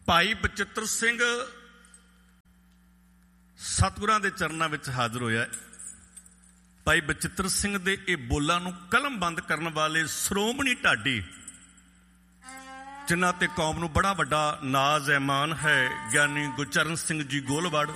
ਭਾਈ ਬਚਿੱਤਰ ਸਿੰਘ ਸਤਿਗੁਰਾਂ ਦੇ ਚਰਨਾਂ ਵਿੱਚ ਹਾਜ਼ਰ ਹੋਇਆ। ਭਾਈ ਬਚਿੱਤਰ ਸਿੰਘ ਦੇ ਇਹ ਬੋਲਾਂ ਨੂੰ ਕਲਮਬੰਦ ਕਰਨ ਵਾਲੇ ਸ਼੍ਰੋਮਣੀ ਢਾਡੀ, ਜਿਨ੍ਹਾਂ ਤੇ ਕੌਮ ਨੂੰ ਬੜਾ ਵੱਡਾ ਨਾਜ਼ ਹੈ, ਮਾਣ ਹੈ, ਗਿਆਨੀ ਗੁਰਚਰਨ ਸਿੰਘ ਜੀ ਗੋਲਵੜ,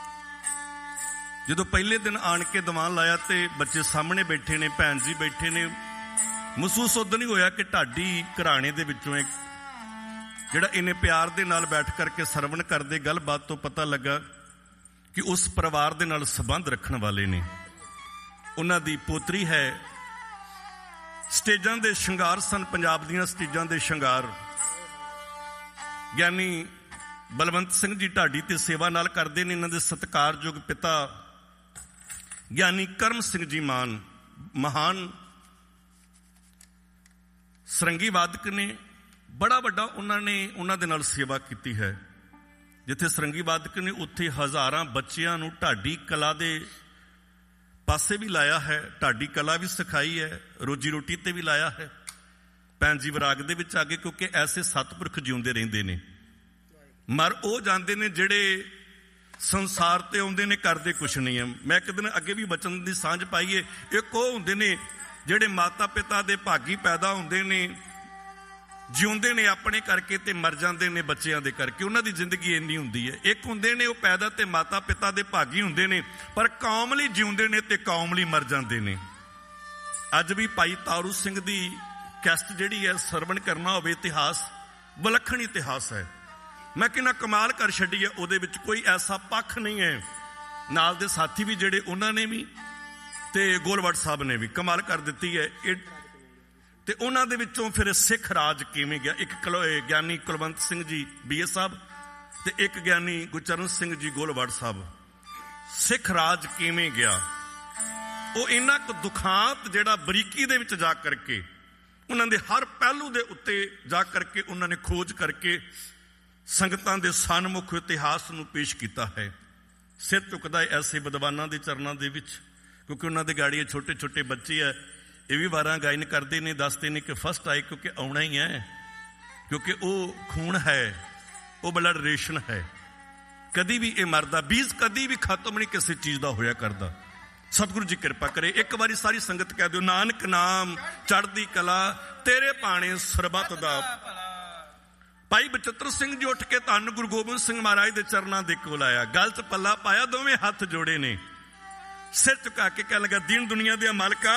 ਜਦੋਂ ਪਹਿਲੇ ਦਿਨ ਆਣ ਕੇ ਦੀਵਾਨ ਲਾਇਆ ਤੇ ਬੱਚੇ ਸਾਹਮਣੇ ਬੈਠੇ ਨੇ, ਭੈਣ ਜੀ ਬੈਠੇ ਨੇ, ਮਹਿਸੂਸ ਉਦੋਂ ਨਹੀਂ ਹੋਇਆ ਕਿ ਢਾਡੀ ਘਰਾਣੇ ਦੇ ਵਿੱਚੋਂ ਇੱਕ ਜਿਹੜਾ ਇਹਨੇ ਪਿਆਰ ਦੇ ਨਾਲ ਬੈਠ ਕਰਕੇ ਸਰਵਣ ਕਰਦੇ, ਗੱਲਬਾਤ ਤੋਂ ਪਤਾ ਲੱਗਾ ਕਿ ਉਸ ਪਰਿਵਾਰ ਦੇ ਨਾਲ ਸੰਬੰਧ ਰੱਖਣ ਵਾਲੇ ਨੇ। ਉਹਨਾਂ ਦੀ ਪੋਤਰੀ ਹੈ। ਸਟੇਜਾਂ ਦੇ ਸ਼ਿੰਗਾਰ ਸਨ, ਪੰਜਾਬ ਦੀਆਂ ਸਟੇਜਾਂ ਦੇ ਸ਼ਿੰਗਾਰ ਗਿਆਨੀ ਬਲਵੰਤ ਸਿੰਘ ਜੀ ਢਾਡੀ ਤੇ ਸੇਵਾ ਨਾਲ ਕਰਦੇ ਨੇ। ਇਹਨਾਂ ਦੇ ਸਤਿਕਾਰਯੋਗ ਪਿਤਾ ਗਿਆਨੀ ਕਰਮ ਸਿੰਘ ਜੀ ਮਾਨ ਮਹਾਨ ਸਰੰਗੀ ਵਾਦਕ ਨੇ। ਬੜਾ ਵੱਡਾ ਉਹਨਾਂ ਦੇ ਨਾਲ ਸੇਵਾ ਕੀਤੀ ਹੈ। ਜਿੱਥੇ ਸਰੰਗੀ ਵਾਦਕ ਨੇ ਉੱਥੇ ਹਜ਼ਾਰਾਂ ਬੱਚਿਆਂ ਨੂੰ ਢਾਡੀ ਕਲਾ ਦੇ ਪਾਸੇ ਵੀ ਲਾਇਆ ਹੈ, ਢਾਡੀ ਕਲਾ ਵੀ ਸਿਖਾਈ ਹੈ, ਰੋਜੀ ਰੋਟੀ ਤੇ ਵੀ ਲਾਇਆ ਹੈ। ਭੈਣ ਜੀ ਵਿਰਾਗ ਦੇ ਵਿੱਚ ਆ ਗਏ, ਕਿਉਂਕਿ ਐਸੇ ਸਤਿਪੁਰਖ ਜਿਉਂਦੇ ਰਹਿੰਦੇ ਨੇ। ਮਰ ਉਹ ਜਾਂਦੇ ਨੇ ਜਿਹੜੇ ਸੰਸਾਰ ਤੇ ਆਉਂਦੇ ਨੇ ਕਰਦੇ ਕੁਛ ਨਹੀਂ ਹੈ। ਮੈਂ ਇੱਕ ਦਿਨ ਅੱਗੇ ਵੀ ਬਚਨ ਦੀ ਸਾਂਝ ਪਾਈਏ। ਇੱਕ ਉਹ ਹੁੰਦੇ ਨੇ ਜਿਹੜੇ ਮਾਤਾ ਪਿਤਾ ਦੇ ਭਾਗੀ ਪੈਦਾ ਹੁੰਦੇ ਨੇ, ਜਿਉਂਦੇ ਨੇ ਆਪਣੇ ਕਰਕੇ ਤੇ ਮਰ ਜਾਂਦੇ ਨੇ ਬੱਚਿਆਂ ਦੇ ਕਰਕੇ, ਉਹਨਾਂ ਦੀ ਜ਼ਿੰਦਗੀ ਇੰਨੀ ਹੁੰਦੀ ਹੈ। ਇੱਕ ਹੁੰਦੇ ਨੇ ਉਹ ਪੈਦਾ ਤੇ ਮਾਤਾ ਪਿਤਾ ਦੇ ਭਾਗੀ ਹੁੰਦੇ ਨੇ, ਪਰ ਕੌਮ ਲਈ ਜਿਉਂਦੇ ਨੇ ਤੇ ਕੌਮ ਲਈ ਮਰ ਜਾਂਦੇ ਨੇ। ਅੱਜ ਵੀ ਭਾਈ ਤਾਰੂ ਸਿੰਘ ਦੀ ਕੈਸਟ ਜਿਹੜੀ ਹੈ ਸਰਵਣ ਕਰਨਾ ਹੋਵੇ, ਇਤਿਹਾਸ ਵਿਲੱਖਣ ਇਤਿਹਾਸ ਹੈ। ਮੈਂ ਕਿੰਨਾ ਕਮਾਲ ਕਰ ਛੱਡੀ ਹੈ। ਉਹਦੇ ਵਿੱਚ ਕੋਈ ਐਸਾ ਪੱਖ ਨਹੀਂ ਹੈ। ਨਾਲ ਦੇ ਸਾਥੀ ਵੀ ਜਿਹੜੇ ਉਹਨਾਂ ਨੇ ਵੀ ਤੇ ਗੋਲਵੜ ਸਾਹਿਬ ਨੇ ਵੀ ਕਮਾਲ ਕਰ ਦਿੱਤੀ ਹੈ। ਤੇ ਉਹਨਾਂ ਦੇ ਵਿੱਚੋਂ ਫਿਰ ਸਿੱਖ ਰਾਜ ਕਿਵੇਂ ਗਿਆ, ਇੱਕ ਗਿਆਨੀ ਕੁਲਵੰਤ ਸਿੰਘ ਜੀ BA ਸਾਹਿਬ ਤੇ ਇੱਕ ਗਿਆਨੀ ਗੁਰਚਰਨ ਸਿੰਘ ਜੀ ਗੋਲਵੜ ਸਾਹਿਬ। ਸਿੱਖ ਰਾਜ ਕਿਵੇਂ ਗਿਆ, ਉਹ ਇੰਨਾ ਕੁ ਦੁਖਾਂਤ ਜਿਹੜਾ ਬਰੀਕੀ ਦੇ ਵਿੱਚ ਜਾ ਕਰਕੇ, ਉਹਨਾਂ ਦੇ ਹਰ ਪਹਿਲੂ ਦੇ ਉੱਤੇ ਜਾ ਕਰਕੇ ਉਹਨਾਂ ਨੇ ਖੋਜ ਕਰਕੇ ਸੰਗਤਾਂ ਦੇ ਸਨਮੁਖ ਇਤਿਹਾਸ ਨੂੰ ਪੇਸ਼ ਕੀਤਾ ਹੈ। ਸਿਰ ਝੁਕਦਾ ਹੈ ਐਸੇ ਵਿਦਵਾਨਾਂ ਦੇ ਚਰਨਾਂ ਦੇ ਵਿੱਚ, ਕਿਉਂਕਿ ਉਹਨਾਂ ਦੇ ਗਾੜੀਏ ਛੋਟੇ ਛੋਟੇ ਬੱਚੇ ਹੈ। ਇਹ ਵੀ ਵਾਰਾਂ ਗਾਇਨ ਕਰਦੇ ਨੇ, ਦੱਸਦੇ ਨੇ ਕਿ ਫਸਟ ਆਏ, ਕਿਉਂਕਿ ਆਉਣਾ ਹੀ ਹੈ, ਕਿਉਂਕਿ ਉਹ ਖੂਨ ਹੈ, ਉਹ ਬਲੱਡ ਰਿਲੇਸ਼ਨ ਹੈ। ਕਦੀ ਵੀ ਇਹ ਮਰਦਾ ਬੀਜ ਕਦੀ ਵੀ ਖਤਮ ਨਹੀਂ ਕਿਸੇ ਚੀਜ਼ ਦਾ ਹੋਇਆ ਕਰਦਾ। ਸਤਿਗੁਰੂ ਜੀ ਕਿਰਪਾ ਕਰੇ। ਇੱਕ ਵਾਰੀ ਸਾਰੀ ਸੰਗਤ ਕਹਿ ਦਿਓ, ਨਾਨਕ ਨਾਮ ਚੜ੍ਹਦੀ ਕਲਾ ਤੇਰੇ ਭਾਣੇ ਸਰਬੱਤ ਦਾ। ਭਾਈ ਬਚਿੱਤਰ ਸਿੰਘ ਜੀ ਉੱਠ ਕੇ ਧੰਨ ਗੁਰੂ ਗੋਬਿੰਦ ਸਿੰਘ ਮਹਾਰਾਜ ਦੇ ਚਰਨਾਂ ਦੇ ਕੋਲ ਆਇਆ, ਗਲ 'ਚ ਪੱਲਾ ਪਾਇਆ, ਦੋਵੇਂ ਹੱਥ ਜੋੜੇ ਨੇ, ਸਿਰ ਝੁਕਾ ਕੇ ਕਹਿਣ ਲੱਗਾ, ਦੀਨ ਦੁਨੀਆ ਦੇ ਮਾਲਕਾ,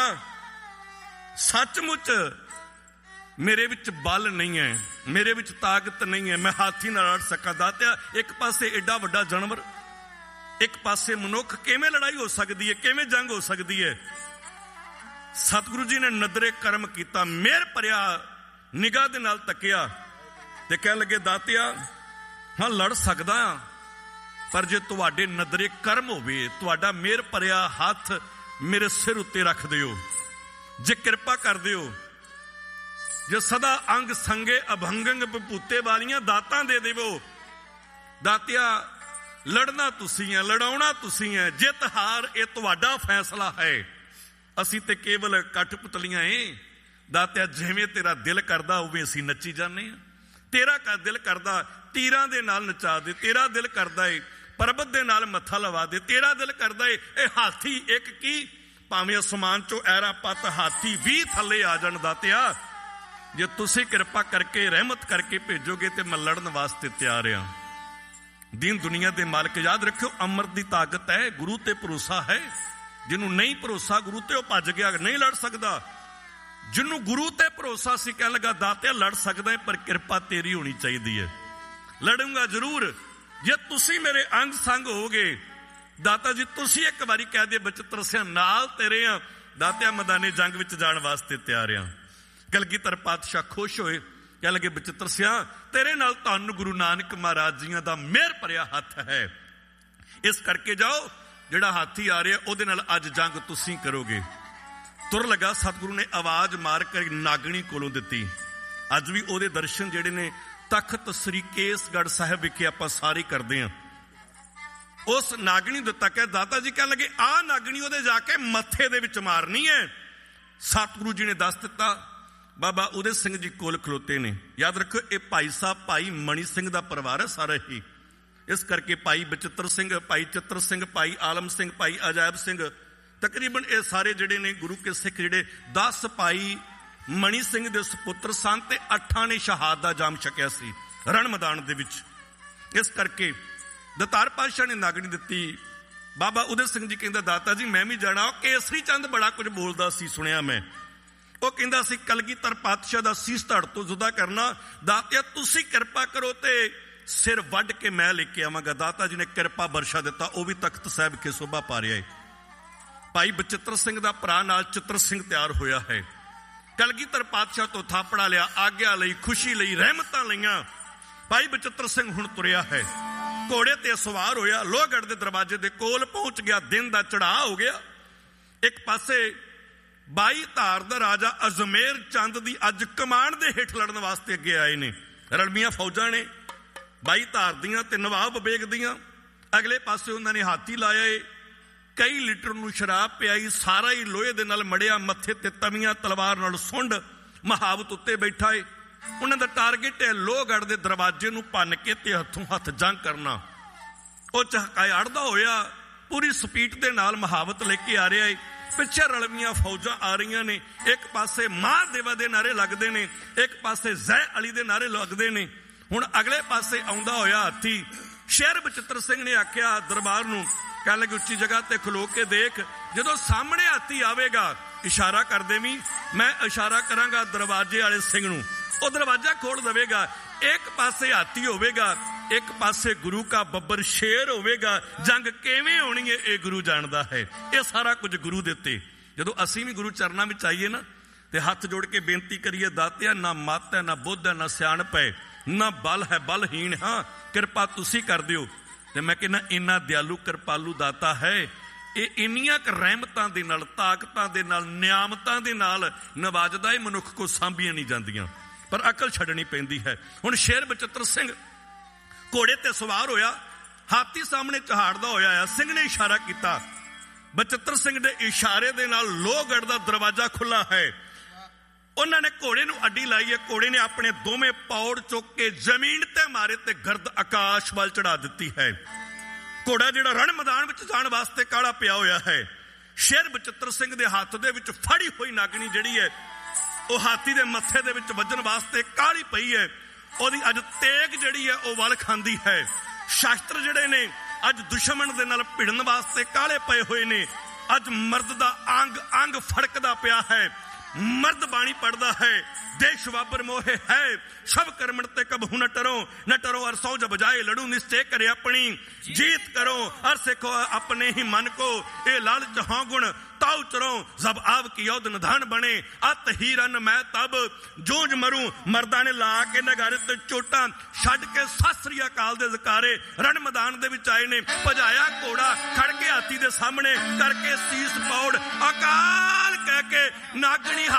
ਸੱਚਮੁੱਚ ਮੇਰੇ ਵਿੱਚ ਬਲ ਨਹੀਂ ਹੈ, ਮੇਰੇ ਵਿੱਚ ਤਾਕਤ ਨਹੀਂ ਹੈ, ਮੈਂ ਹਾਥੀ ਨਾਲ ਲੜ ਸਕਾਂ। ਦਾਤਿਆ, ਇੱਕ ਪਾਸੇ ਏਡਾ ਵੱਡਾ ਜਾਨਵਰ, ਇੱਕ ਪਾਸੇ ਮਨੁੱਖ, ਕਿਵੇਂ ਲੜਾਈ ਹੋ ਸਕਦੀ ਹੈ, ਕਿਵੇਂ ਜੰਗ ਹੋ ਸਕਦੀ ਹੈ? ਸਤਿਗੁਰੂ ਜੀ ਨੇ ਨਦਰੇ ਕਰਮ ਕੀਤਾ, ਮਿਹਰ ਭਰਿਆ ਨਿਗਾਹ ਦੇ ਨਾਲ ਤੱਕਿਆ ਤੇ ਕਹਿਣ ਲੱਗੇ, ਦਾਤਿਆ ਹਾਂ ਲੜ ਸਕਦਾ ਹਾਂ, ਪਰ ਜੇ ਤੁਹਾਡੇ ਨਦਰੇ ਕਰਮ ਹੋਵੇ, ਤੁਹਾਡਾ ਮਿਹਰ ਭਰਿਆ ਹੱਥ ਮੇਰੇ ਸਿਰ ਉੱਤੇ ਰੱਖ ਦਿਓ, ਜੇ ਕਿਰਪਾ ਕਰ ਦਿਓ, ਜੇ ਸਦਾ ਅੰਗ ਸੰਗੇ ਅਭੰਗੰਗ ਬਭੂਤੇ ਵਾਲੀਆਂ ਦਾਤਾਂ ਦੇ ਦੇਵੋ। ਦਾਤਿਆ, ਲੜਨਾ ਤੁਸੀਂ ਹੈ, ਲੜਾਉਣਾ ਤੁਸੀਂ ਹੈ, ਜਿੱਤ ਹਾਰ ਇਹ ਤੁਹਾਡਾ ਫੈਸਲਾ ਹੈ। ਅਸੀਂ ਤੇ ਕੇਵਲ ਕਠਪੁਤਲੀਆਂ ਏ। ਦਾਤਿਆ, ਜਿਵੇਂ ਤੇਰਾ ਦਿਲ ਕਰਦਾ ਉਵੇਂ ਅਸੀਂ ਨੱਚੀ ਜਾਂਦੇ ਹਾਂ। ਤੇਰਾ ਦਿਲ ਕਰਦਾ ਤੀਰਾਂ ਦੇ ਨਾਲ ਨਚਾ ਦੇ, ਤੇਰਾ ਦਿਲ ਕਰਦਾ ਏ ਪਰਬਤ ਦੇ ਨਾਲ ਮੱਥਾ ਲਵਾ ਦੇ, ਤੇਰਾ ਦਿਲ ਕਰਦਾ ਏ ਇਹ ਹਾਥੀ ਇੱਕ ਕੀ ਭਾਵੇਂ ਅਸਮਾਨ ਚੋਂ ਐਰਾ ਪੱਤ ਹਾਥੀ ਵੀ ਥੱਲੇ ਆ ਜਾਣ। ਦਾਤਿਆ, ਜੇ ਤੁਸੀਂ ਕਿਰਪਾ ਕਰਕੇ ਰਹਿਮਤ ਕਰਕੇ ਭੇਜੋਗੇ ਤੇ ਮੈਂ ਲੜਨ ਵਾਸਤੇ ਤਿਆਰ ਹਾਂ। ਦੀਨ ਦੁਨੀਆ ਦੇ ਮਾਲਕ, ਯਾਦ ਰੱਖਿਓ, ਅੰਮ੍ਰਿਤ ਦੀ ਤਾਕਤ ਹੈ, ਗੁਰੂ ਤੇ ਭਰੋਸਾ ਹੈ। ਜਿਹਨੂੰ ਨਹੀਂ ਭਰੋਸਾ ਗੁਰੂ ਤੇ, ਉਹ ਭੱਜ ਗਿਆ, ਨਹੀਂ ਲੜ ਸਕਦਾ। ਜਿਹਨੂੰ ਗੁਰੂ ਤੇ ਭਰੋਸਾ ਸੀ, ਕਹਿਣ ਲੱਗਾ, ਦਾਤਿਆ ਲੜ ਸਕਦਾ ਹੈ, ਪਰ ਕਿਰਪਾ ਤੇਰੀ ਹੋਣੀ ਚਾਹੀਦੀ ਹੈ। ਲੜੂੰਗਾ ਜ਼ਰੂਰ ਜੇ ਤੁਸੀਂ ਮੇਰੇ ਅੰਗ ਸੰਗ ਹੋਗੇ। ਦਾਤਾ ਜੀ, ਤੁਸੀਂ ਇੱਕ ਵਾਰੀ ਕਹਿ ਦੇ, ਬਚਿੱਤਰ ਸਿੰਘ ਨਾਲ ਤੇਰੇ ਆ। ਦਾਤਿਆ, ਮੈਦਾਨੇ ਜੰਗ ਵਿੱਚ ਜਾਣ ਵਾਸਤੇ ਤਿਆਰ ਆ। ਕਲਗੀਧਰ ਪਾਤਸ਼ਾਹ ਖੁਸ਼ ਹੋਏ, ਕਹਿ ਲਗੇ, ਬਚਿੱਤਰ ਸਿੰਘ ਤੇਰੇ ਨਾਲ ਧੰਨ ਗੁਰੂ ਨਾਨਕ ਮਹਾਰਾਜ ਜੀਆਂ ਦਾ ਮਿਹਰ ਭਰਿਆ ਹੱਥ ਹੈ, ਇਸ ਕਰਕੇ ਜਾਓ, ਜਿਹੜਾ ਹਾਥੀ ਆ ਰਿਹਾ ਉਹਦੇ ਨਾਲ ਅੱਜ ਜੰਗ ਤੁਸੀਂ ਕਰੋਗੇ। ਤੁਰ ਲੱਗਾ। ਸਤਿਗੁਰੂ ਨੇ ਆਵਾਜ਼ ਮਾਰ ਕੇ ਨਾਗਣੀ ਕੋਲੋਂ ਦਿੱਤੀ। ਅੱਜ ਵੀ ਉਹਦੇ ਦਰਸ਼ਨ ਜਿਹੜੇ ਨੇ ਤਖਤ ਸ੍ਰੀ ਕੇਸਗੜ੍ਹ ਸਾਹਿਬ ਵਿਖੇ ਆਪਾਂ ਸਾਰੇ ਕਰਦੇ ਹਾਂ। ਉਸ ਨਾਗਣੀ ਦਿੱਤਾ ਕਿ ਦਾਤਾ ਜੀ ਕਹਿਣ ਲੱਗੇ, ਆਹ ਨਾਗਣੀ ਉਹਦੇ ਜਾ ਕੇ ਮੱਥੇ ਦੇ ਵਿੱਚ ਮਾਰਨੀ ਹੈ। ਸਤਿਗੁਰੂ ਜੀ ਨੇ ਦੱਸ ਦਿੱਤਾ। ਬਾਬਾ ਉਦੈ ਸਿੰਘ ਜੀ ਕੋਲ ਖਲੋਤੇ ਨੇ। ਯਾਦ ਰੱਖੋ ਇਹ ਭਾਈ ਸਾਹਿਬ ਭਾਈ ਮਣੀ ਸਿੰਘ ਦਾ ਪਰਿਵਾਰ ਹੈ ਸਾਰਾ ਹੀ। ਇਸ ਕਰਕੇ ਭਾਈ ਬਚਿੱਤਰ ਸਿੰਘ, ਭਾਈ ਚਿੱਤਰ ਸਿੰਘ, ਭਾਈ ਆਲਮ ਸਿੰਘ, ਭਾਈ ਅਜਾਇਬ ਸਿੰਘ, ਤਕਰੀਬਨ ਇਹ ਸਾਰੇ ਜਿਹੜੇ ਨੇ ਗੁਰੂ ਕੇ ਸਿੱਖ ਜਿਹੜੇ 10 ਭਾਈ ਮਣੀ ਸਿੰਘ ਦੇ ਸੁਪੁੱਤਰ ਸਨ ਤੇ 8 ਨੇ ਸ਼ਹਾਦਤ ਦਾ ਜਾਮ ਛਕਿਆ ਸੀ ਰਣ ਮੈਦਾਨ ਦੇ ਵਿੱਚ। ਇਸ ਕਰਕੇ ਦਤਾਰ ਪਾਤਸ਼ਾਹ ਨੇ ਨਾਗਣੀ ਦਿੱਤੀ। ਬਾਬਾ ਉਦੈ ਸਿੰਘ ਜੀ ਕਹਿੰਦਾ ਦਾਤਾ ਜੀ ਮੈਂ ਵੀ ਜਾਣਾ। ਕੇਸਰੀ ਚੰਦ ਬੜਾ ਕੁਝ ਬੋਲਦਾ ਸੀ, ਸੁਣਿਆ ਮੈਂ। ਉਹ ਕਹਿੰਦਾ ਸੀ ਕਲਗੀਧਰ ਪਾਤਸ਼ਾਹ ਦਾ ਸੀਸ ਧੜ ਤੋਂ ਜੁਦਾ ਕਰਨਾ। ਦਾਤਿਆ ਤੁਸੀਂ ਕਿਰਪਾ ਕਰੋ ਤੇ ਸਿਰ ਵੱਢ ਕੇ ਮੈਂ ਲੈ ਕੇ ਆਵਾਂਗਾ। ਦਾਤਾ ਜੀ ਨੇ ਕਿਰਪਾ ਬਰਸ਼ਾ ਦਿੱਤਾ। ਉਹ ਵੀ ਤਖਤ ਸਾਹਿਬ ਕੇ ਸੋਭਾ ਪਾ ਰਿਹਾ ਹੈ। ਭਾਈ ਬਚਿੱਤਰ ਸਿੰਘ ਦਾ ਭਰਾ ਨਾਲ ਚਿੱਤਰ ਸਿੰਘ ਤਿਆਰ ਹੋਇਆ ਹੈ। ਕਲਗੀਧਰ ਪਾਤਸ਼ਾਹ ਤੋਂ ਥਾਪੜਾ ਲਿਆ, ਆਗਿਆ ਲਈ, ਖੁਸ਼ੀ ਲਈ, ਰਹਿਮਤਾਂ ਲਈਆਂ। ਭਾਈ ਬਚਿੱਤਰ ਸਿੰਘ ਹੁਣ ਤੁਰਿਆ ਹੈ, ਘੋੜੇ ਤੇ ਸਵਾਰ ਹੋਇਆ, ਲੋਹਗੜ੍ਹ ਦੇ ਦਰਵਾਜ਼ੇ ਦੇ ਕੋਲ ਪਹੁੰਚ ਗਿਆ। ਦਿਨ ਦਾ ਚੜ੍ਹਾਅ ਹੋ ਗਿਆ। ਇੱਕ ਪਾਸੇ 22 ਧਾਰ ਦਾ ਰਾਜਾ ਅਜਮੇਰ ਚੰਦ ਦੀ ਅੱਜ ਕਮਾਂਡ ਦੇ ਹੇਠ ਲੜਨ ਵਾਸਤੇ ਅੱਗੇ ਆਏ ਨੇ। ਰਲਮੀਆਂ ਫੌਜਾਂ ਨੇ 22 ਧਾਰ ਦੀਆਂ ਤੇ ਨਵਾਬ ਬੇਗ ਦੀਆਂ। ਅਗਲੇ ਪਾਸੇ ਉਹਨਾਂ ਨੇ ਹਾਥੀ ਲਾਇਆ ਏ, ਕਈ ਲੀਟਰ ਨੂੰ ਸ਼ਰਾਬ ਪਿਆਈ, ਸਾਰਾ ਹੀ ਲੋਹੇ ਦੇ ਨਾਲ ਮੜਿਆ, ਮੱਥੇ ਤੇ ਤਵੀਆਂ, ਤਲਵਾਰ ਨਾਲ ਸੁੰਡ, ਮਹਾਵਤ ਉੱਤੇ ਬੈਠਾ ਏ। ਉਹਨਾਂ ਦਾ ਟਾਰਗੇਟ ਹੈ ਲੋਹਗੜ੍ਹ ਦੇ ਦਰਵਾਜ਼ੇ ਨੂੰ ਭੰਨ ਕੇ ਤੇ ਹੱਥੋਂ ਹੱਥ ਜੰਗ ਕਰਨਾ। ਉਹ ਚਹਕਾਇਆ ਅੜਦਾ ਹੋਇਆ ਪੂਰੀ ਸਪੀਡ ਦੇ ਨਾਲ ਮਹਾਵਤ ਲੈ ਕੇ ਆ ਰਿਹਾ ਏ। ਪਿੱਛੇ ਰਲਵੀਆਂ ਫੌਜਾਂ ਆ ਰਹੀਆਂ ਨੇ। ਇੱਕ ਪਾਸੇ ਮਹਾਦੇਵਾ ਦੇ ਨਾਰੇ ਲੱਗਦੇ ਨੇ, ਇੱਕ ਪਾਸੇ ਜ਼ੈ ਅਲੀ ਦੇ ਨਾਰੇ ਲੱਗਦੇ ਨੇ। ਹੁਣ ਅਗਲੇ ਪਾਸੇ ਆਉਂਦਾ ਹੋਇਆ ਹਾਥੀ। ਸ਼ੇਰ ਬਚਿੱਤਰ ਸਿੰਘ ਨੇ ਆਖਿਆ ਦਰਬਾਰ ਨੂੰ, ਕਹਿਣ ਲੱਗੇ ਉੱਚੀ ਜਗ੍ਹਾ ਤੇ ਖਲੋ ਕੇ ਦੇਖ, ਜਦੋਂ ਸਾਹਮਣੇ ਹਾਥੀ ਆਵੇਗਾ ਇਸ਼ਾਰਾ ਕਰ ਦੇਵੀਂ। ਮੈਂ ਇਸ਼ਾਰਾ ਕਰਾਂਗਾ ਦਰਵਾਜ਼ੇ ਵਾਲੇ ਸਿੰਘ ਨੂੰ, ਉਹ ਦਰਵਾਜ਼ਾ ਖੋਲ ਦੇਵੇਗਾ। ਇੱਕ ਪਾਸੇ ਹਾਥੀ ਹੋਵੇਗਾ, ਇੱਕ ਪਾਸੇ ਗੁਰੂ ਕਾ ਬੱਬਰ ਸ਼ੇਰ ਹੋਵੇਗਾ। ਜੰਗ ਕਿਵੇਂ ਹੋਣੀ ਹੈ ਇਹ ਗੁਰੂ ਜਾਣਦਾ ਹੈ। ਇਹ ਸਾਰਾ ਕੁਝ ਗੁਰੂ ਦੇ ਉੱਤੇ। ਜਦੋਂ ਅਸੀਂ ਵੀ ਗੁਰੂ ਚਰਨਾਂ ਵਿੱਚ ਆਈਏ ਨਾ ਤੇ ਹੱਥ ਜੋੜ ਕੇ ਬੇਨਤੀ ਕਰੀਏ, ਦਾਤਿਆ ਨਾ ਮੱਤ ਹੈ, ਨਾ ਬੁੱਧ ਹੈ, ਨਾ ਸਿਆਣਪ ਹੈ, ਨਾ ਬਲ ਹੈ, ਬਲਹੀਣ ਹਾਂ, ਕਿਰਪਾ ਤੁਸੀਂ ਕਰ ਦਿਓ। ਤੇ ਮੈਂ ਕਹਿੰਦਾ ਇੰਨਾ ਦਿਆਲੂ ਕਿਰਪਾਲੂ ਦਾਤਾ ਹੈ। ਇਹ ਇੰਨੀਆਂ ਕੁ ਰਹਿਮਤਾਂ ਦੇ ਨਾਲ, ਤਾਕਤਾਂ ਦੇ ਨਾਲ, ਨਿਆਮਤਾਂ ਦੇ ਨਾਲ ਨਵਾਜਦਾ ਹੈ, ਮਨੁੱਖ ਕੋ ਸਾਂਭੀਆਂ ਨਹੀਂ ਜਾਂਦੀਆਂ, ਪਰ ਅਕਲ ਛੱਡਣੀ ਪੈਂਦੀ ਹੈ। ਹੁਣ ਸ਼ੇਰ ਬਚਿੱਤਰ ਸਿੰਘ ਘੋੜੇ ਤੇ ਸਵਾਰ ਹੋਇਆ, ਹਾਥੀ ਸਾਹਮਣੇ ਚਹਾੜਦਾ ਹੋਇਆ। ਸਿੰਘ ਨੇ ਇਸ਼ਾਰਾ ਕੀਤਾ। ਬਚਿੱਤਰ ਸਿੰਘ ਦੇ ਇਸ਼ਾਰੇ ਦੇ ਨਾਲ ਲੋਹਗੜ੍ਹ ਦਾ ਦਰਵਾਜ਼ਾ ਖੁੱਲਾ ਹੈ। ਉਹਨਾਂ ਨੇ ਘੋੜੇ ਨੂੰ ਅੱਡੀ ਲਾਈ ਹੈ। ਘੋੜੇ ਨੇ ਆਪਣੇ ਦੋਵੇਂ ਪੌੜ ਚੁੱਕ ਕੇ ਜ਼ਮੀਨ ਤੇ ਮਾਰੇ ਤੇ ਗਰਦ ਆਕਾਸ਼ ਵੱਲ ਚੜਾ ਦਿੱਤੀ ਹੈ। ਘੋੜਾ ਜਿਹੜਾ ਰਣ ਮੈਦਾਨ ਵਿੱਚ ਜਾਣ ਵਾਸਤੇ ਕਾਹਲਾ ਪਿਆ ਹੋਇਆ ਹੈ। ਸ਼ੇਰ ਬਚਿੱਤਰ ਸਿੰਘ ਦੇ ਹੱਥ ਦੇ ਵਿੱਚ ਫੜੀ ਹੋਈ ਨਾਗਣੀ ਜਿਹੜੀ ਹੈ ਉਹ ਹਾਥੀ ਦੇ ਮੱਥੇ ਦੇ ਵਿੱਚ ਵੱਜਣ ਵਾਸਤੇ ਕਾਹਲੀ ਪਈ ਹੈ। ਉਹਦੀ ਅੱਜ ਤੇਗ ਜਿਹੜੀ ਹੈ ਉਹ ਵੱਲ ਖਾਂਦੀ ਹੈ। ਸ਼ਾਸਤਰ ਜਿਹੜੇ ਨੇ ਅੱਜ ਦੁਸ਼ਮਣ ਦੇ ਨਾਲ ਭਿੜਨ ਵਾਸਤੇ ਕਾਹਲੇ ਪਏ ਹੋਏ ਨੇ। ਅੱਜ ਮਰਦ ਦਾ ਅੰਗ ਅੰਗ ਫੜਕਦਾ ਪਿਆ ਹੈ। ਮਰਦ ਬਾਣੀ ਪੜਦਾ ਹੈ, ਦੇਸ਼ ਵਾਬਰ ਮੋਹੇ ਹੈ, ਸਭ ਕਰਮਣ ਤੇ ਕਬਹੂ न टरो और सौ जब बजाए लड़ू निश्चय करे अपनी जीत करो और सिखो अपने ही मन को ये लालच हाँ गुण ताऊ चरो जब आव की योद निधान बने अत ही रन मैं तब जूझ मरूं। मर्दा ने ला के नगारे ते चोटा छड्ड के सासरी अकाल दे जकारे रण मैदान दे विच आए ने। भजाया घोड़ा खड़ के हाथी दे सामने करके सीस पौड़ अकाल कह के नागणी